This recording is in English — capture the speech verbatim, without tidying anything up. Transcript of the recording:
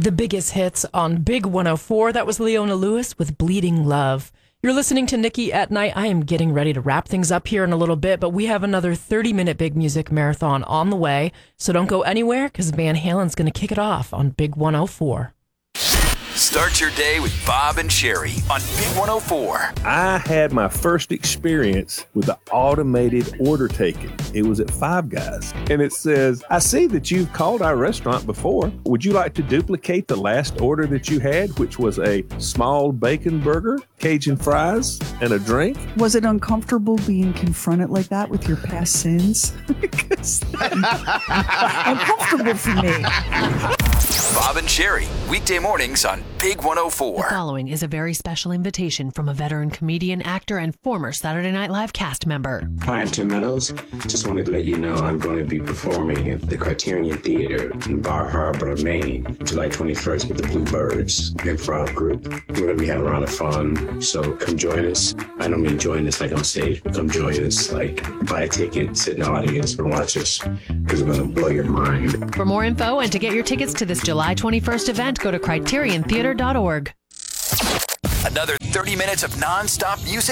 The biggest hits on Big one oh four. That was Leona Lewis with Bleeding Love. You're listening to Nikki at Night. I am getting ready to wrap things up here in a little bit, but we have another thirty-minute Big Music Marathon on the way. So don't go anywhere because Van Halen's going to kick it off on Big one oh four. Start your day with Bob and Sherry on Big one oh four. I had my first experience with the automated order taking. It was at Five Guys. And it says, I see that you've called our restaurant before. Would you like to duplicate the last order that you had, which was a small bacon burger, Cajun fries, and a drink? Was it uncomfortable being confronted like that with your past sins? Because uncomfortable for me. Bob and Sherry, weekday mornings on Big one oh four. The following is a very special invitation from a veteran comedian, actor, and former Saturday Night Live cast member. Hi, I'm Tim Meadows. Just wanted to let you know I'm going to be performing at the Criterion Theater in Bar Harbor, Maine, July twenty-first with the Bluebirds Improv Group. We're going to be having a lot of fun, so come join us. I don't mean join us like on stage, but come join us, like buy a ticket, sit in the audience, and watch us, because we're going to blow your mind. For more info and to get your tickets to this July twenty-first event, go to criterion theater dot org. Another thirty minutes of non-stop music